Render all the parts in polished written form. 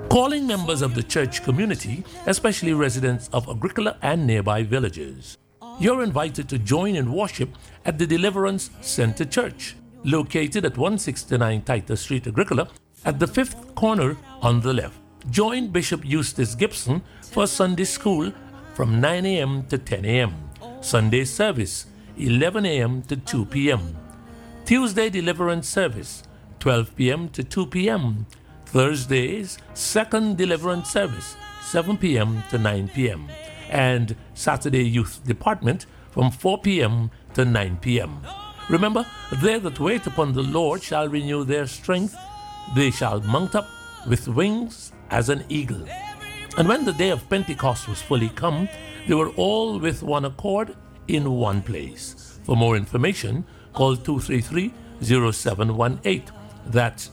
calling members of the church community, especially residents of Agricola and nearby villages. You're invited to join in worship at the Deliverance Center Church, located at 169 Titus Street, Agricola, at the 5th corner on the left. Join Bishop Eustace Gibson for Sunday school from 9 a.m. to 10 a.m. Sunday service, 11 a.m. to 2 p.m. Tuesday deliverance service, 12 p.m. to 2 p.m. Thursdays, second deliverance service, 7 p.m. to 9 p.m. And Saturday youth department from 4 p.m. to 9 p.m. Remember, they that wait upon the Lord shall renew their strength. They shall mount up with wings as an eagle. And when the day of Pentecost was fully come, they were all with one accord in one place. For more information, call 233-0718. That's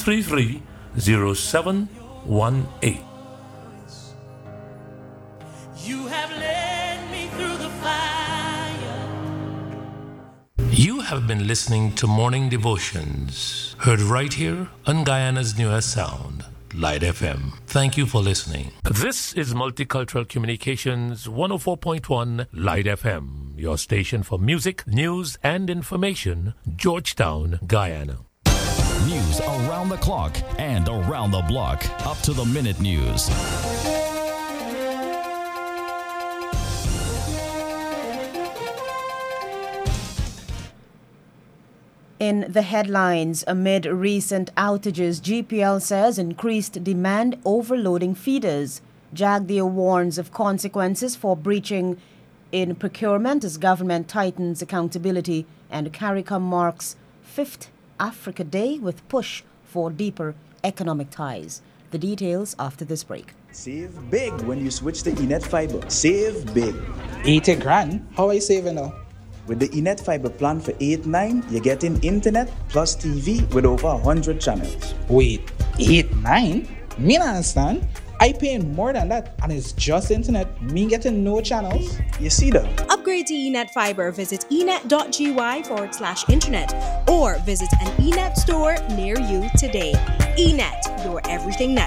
233-0718. You have led me through the fire. You have been listening to Morning Devotions, heard right here on Guyana's newest sound, Light FM. Thank you for listening. This is Multicultural Communications 104.1 Light FM, your station for music, news, and information, Georgetown, Guyana. News around the clock and around the block. Up to the minute news. In the headlines, amid recent outages, GPL says increased demand overloading feeders. Jagdeo warns of consequences for breaching in procurement as government tightens accountability, and CARICOM marks 5th Africa Day with push for deeper economic ties. The details after this break. Save big when you switch to Enet Fiber. Save big. 80 grand? How I saving now? With the Enet Fiber plan for 8-9, you're getting internet plus TV with over 100 channels. Wait, 8-9? Me not understand. I paying more than that, and it's just internet. Me getting no channels. You see that? Upgrade to Enet Fiber. Visit enet.gy/internet or visit an Enet store near you today. Enet, your everything net.